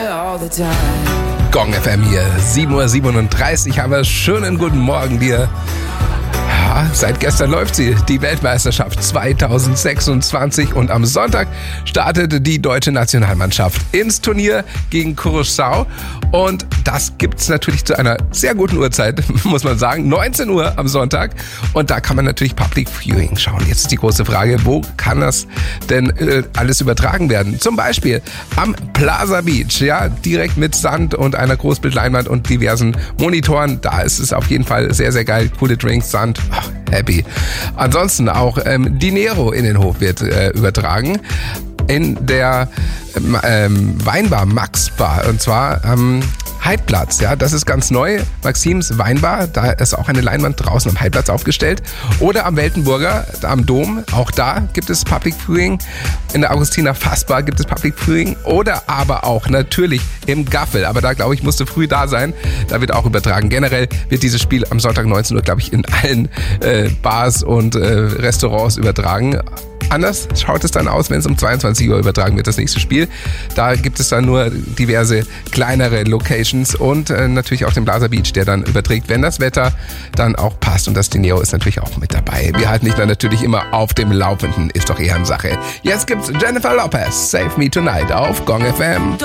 Gong FM hier, 7:37 Uhr, haben wir schönen guten Morgen dir. Ja, seit gestern läuft sie, die Weltmeisterschaft 2026 und am Sonntag startet die deutsche Nationalmannschaft ins Turnier gegen Curaçao und das gibt's natürlich zu einer sehr guten Uhrzeit, muss man sagen, 19 Uhr am Sonntag und da kann man natürlich Public Viewing schauen. Jetzt ist die große Frage, wo kann das denn alles übertragen werden? Zum Beispiel am Plaza Beach, ja, direkt mit Sand und einer Großbildleinwand und diversen Monitoren, da ist es auf jeden Fall sehr, sehr geil, coole Drinks, Sand. Ach, happy. Ansonsten auch Dinero in den Hof wird übertragen. In der Weinbar Max Bar und zwar am Heidplatz, ja, das ist ganz neu. Maxims Weinbar, da ist auch eine Leinwand draußen am Heidplatz aufgestellt. Oder am Weltenburger, am Dom, auch da gibt es Public Viewing. In der Augustiner Fassbar gibt es Public Viewing. Oder aber auch natürlich im Gaffel, aber da glaube ich, musst du früh da sein. Da wird auch übertragen. Generell wird dieses Spiel am Sonntag 19 Uhr, glaube ich, in allen Bars und Restaurants übertragen. Anders schaut es dann aus, wenn es um 22 Uhr übertragen wird, das nächste Spiel. Da gibt es dann nur diverse kleinere Locations und natürlich auch den Plaza Beach, der dann überträgt, wenn das Wetter dann auch passt. Und das Dinero ist natürlich auch mit dabei. Wir halten dich dann natürlich immer auf dem Laufenden, ist doch Ehrensache. Jetzt gibt's Jennifer Lopez, Save Me Tonight auf Gong FM.